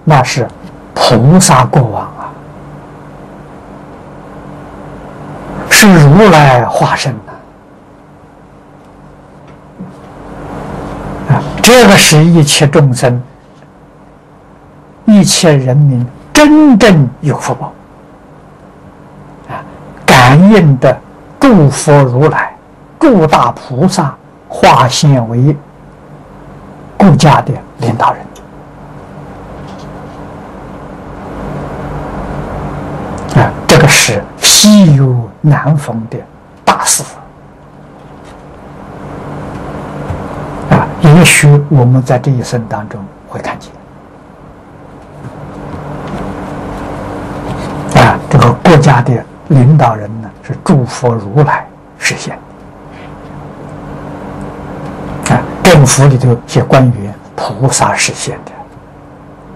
那是菩萨过往啊，是如来化身啊！这个是一切众生、一切人民真正有福报啊！感应的诸佛如来、诸大菩萨化现为国家的领导人。这个是稀有难逢的大事啊！也许我们在这一生当中会看见啊，这个国家的领导人呢是诸佛如来实现的啊，政府里头一些官员菩萨实现的。